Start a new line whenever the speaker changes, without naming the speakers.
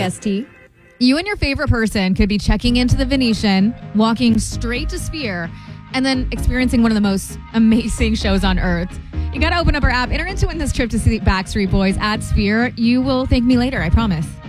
EST.
You and your favorite person could be checking into the Venetian, walking straight to Sphere, and then experiencing one of the most amazing shows on earth. You got to open up our app, enter into win this trip to see Backstreet Boys at Sphere. You will thank me later, I promise.